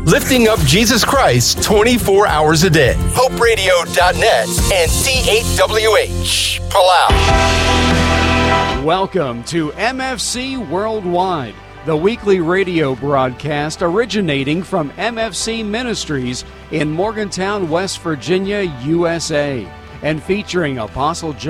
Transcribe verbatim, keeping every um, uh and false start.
lifting up Jesus Christ twenty-four hours a day. hope radio dot net and D eight W H, Palau. Welcome to M F C Worldwide, the weekly radio broadcast originating from M F C Ministries in Morgantown, West Virginia, U S A, and featuring Apostle Joe